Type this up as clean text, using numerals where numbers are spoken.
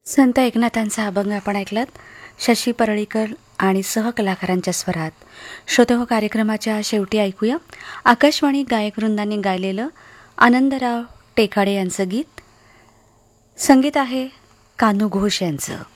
संत एकनाथांचा अभंग आपण ऐकलात. शशी परळीकर आणि सहकलाकारांच्या स्वरात. श्रोते कार्यक्रमाच्या शेवटी ऐकूया आकाशवाणी गायकवृंदांनी गायलेलं आनंदराव टेकाडे यांचं गीत. संगीत आहे कान्हू घोष यांचं.